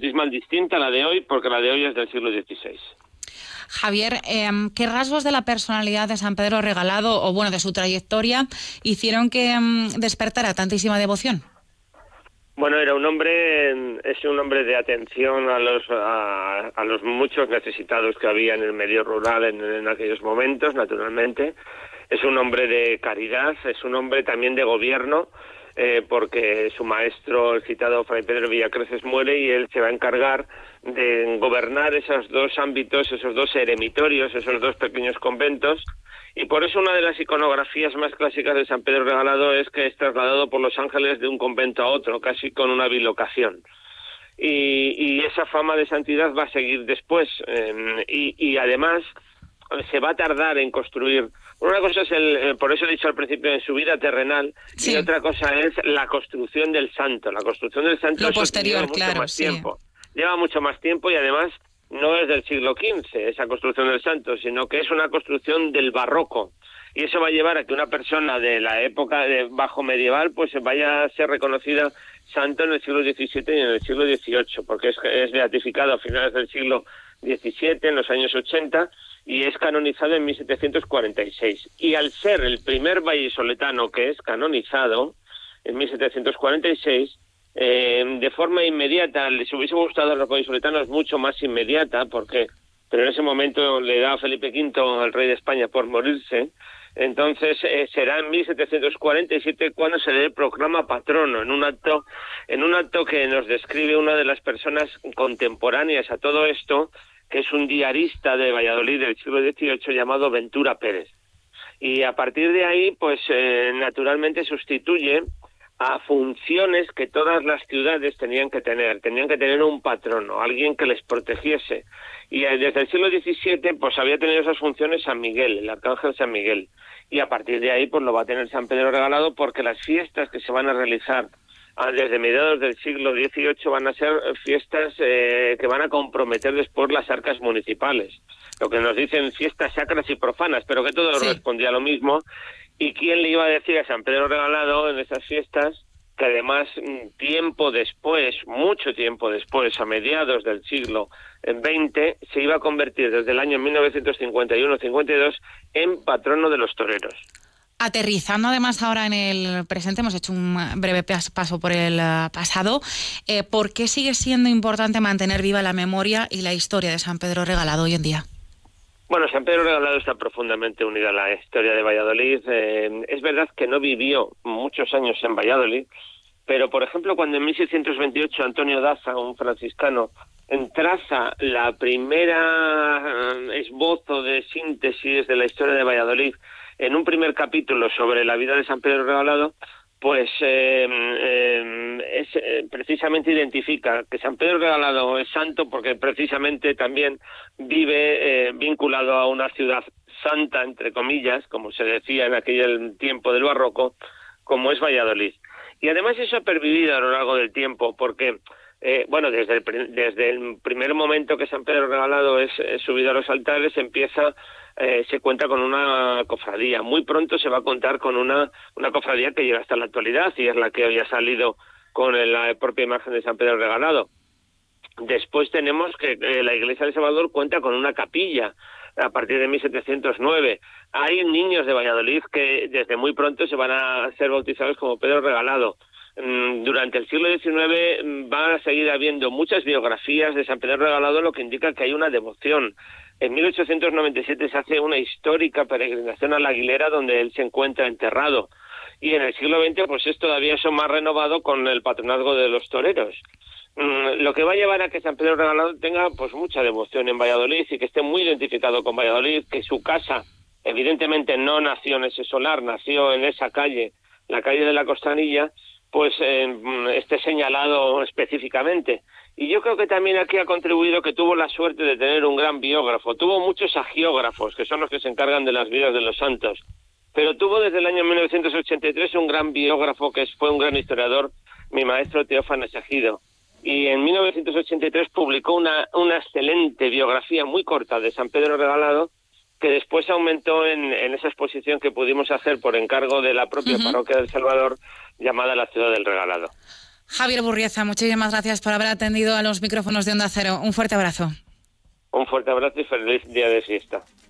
bautismal distinta a la de hoy, porque la de hoy es del siglo XVI. Javier, ¿qué rasgos de la personalidad de San Pedro Regalado, o bueno, de su trayectoria, hicieron que despertara tantísima devoción? Bueno, es un hombre de atención a los muchos necesitados que había en el medio rural en aquellos momentos, naturalmente. Es un hombre de caridad, es un hombre también de gobierno, porque su maestro, el citado Fray Pedro Villacreces, muere y él se va a encargar de gobernar esos dos ámbitos, esos dos eremitorios, esos dos pequeños conventos. Y por eso una de las iconografías más clásicas de San Pedro Regalado es que es trasladado por los ángeles de un convento a otro, casi con una bilocación. Y esa fama de santidad va a seguir después. Y además se va a tardar en construir. Una cosa es por eso he dicho al principio, en su vida terrenal, sí. Y otra cosa es la construcción del santo. La construcción del santo lo posterior, lleva mucho más tiempo. Lleva mucho más tiempo y además no es del siglo XV esa construcción del santo, sino que es una construcción del barroco. Y eso va a llevar a que una persona de la época de bajo medieval pues vaya a ser reconocida santo en el siglo XVII y en el siglo XVIII, porque es beatificado a finales del siglo XVII, en los años 80, y es canonizado en 1746. Y al ser el primer vallisoletano que es canonizado en 1746, de forma inmediata, les hubiese gustado a los vallisoletanos mucho más inmediata, pero en ese momento le da a Felipe V, al rey de España, por morirse. Entonces será en 1747 cuando se le proclama patrono, en un acto que nos describe una de las personas contemporáneas a todo esto, que es un diarista de Valladolid del siglo XVIII llamado Ventura Pérez. Y a partir de ahí, pues naturalmente sustituye a funciones que todas las ciudades tenían que tener un patrono, alguien que les protegiese. Y desde el siglo XVII pues había tenido esas funciones San Miguel, el arcángel San Miguel, y a partir de ahí pues lo va a tener San Pedro Regalado, porque las fiestas que se van a realizar desde mediados del siglo XVIII van a ser fiestas que van a comprometer después las arcas municipales, lo que nos dicen fiestas sacras y profanas, pero que todo respondía a lo mismo. ¿Y quién le iba a decir a San Pedro Regalado en esas fiestas que además mucho tiempo después, a mediados del siglo XX, se iba a convertir desde el año 1951-52 en patrono de los toreros? Aterrizando además ahora en el presente, hemos hecho un breve paso por el pasado. ¿Por qué sigue siendo importante mantener viva la memoria y la historia de San Pedro Regalado hoy en día? Bueno, San Pedro Regalado está profundamente unida a la historia de Valladolid. Es verdad que no vivió muchos años en Valladolid, pero por ejemplo cuando en 1628 Antonio Daza, un franciscano, traza la primera esbozo de síntesis de la historia de Valladolid en un primer capítulo sobre la vida de San Pedro Regalado, pues precisamente identifica que San Pedro Regalado es santo porque precisamente también vive vinculado a una ciudad santa, entre comillas, como se decía en aquel tiempo del barroco, como es Valladolid. Y además eso ha pervivido a lo largo del tiempo, porque desde el primer momento que San Pedro Regalado es subido a los altares, se cuenta con una cofradía. Muy pronto se va a contar con una cofradía que llega hasta la actualidad, y es la que hoy ha salido con la propia imagen de San Pedro Regalado. Después tenemos que la iglesia de Salvador cuenta con una capilla a partir de 1709. Hay niños de Valladolid que desde muy pronto se van a ser bautizados como Pedro Regalado. Durante el siglo XIX va a seguir habiendo muchas biografías de San Pedro Regalado, lo que indica que hay una devoción. En 1897 se hace una histórica peregrinación a la Aguilera, donde él se encuentra enterrado. Y en el siglo XX pues es todavía eso más renovado con el patronazgo de los toreros. Lo que va a llevar a que San Pedro Regalado tenga pues mucha devoción en Valladolid y que esté muy identificado con Valladolid, que su casa evidentemente no nació en ese solar, nació en esa calle, la calle de la Costanilla, pues esté señalado específicamente. Y yo creo que también aquí ha contribuido que tuvo la suerte de tener un gran biógrafo. Tuvo muchos agiógrafos, que son los que se encargan de las vidas de los santos, pero tuvo desde el año 1983 un gran biógrafo que fue un gran historiador, mi maestro Teófanes Ejido. Y en 1983 publicó una excelente biografía muy corta de San Pedro Regalado, que después aumentó en esa exposición que pudimos hacer por encargo de la propia parroquia del Salvador, llamada La Ciudad del Regalado. Javier Burrieza, muchísimas gracias por haber atendido a los micrófonos de Onda Cero. Un fuerte abrazo. Un fuerte abrazo y feliz día de fiesta.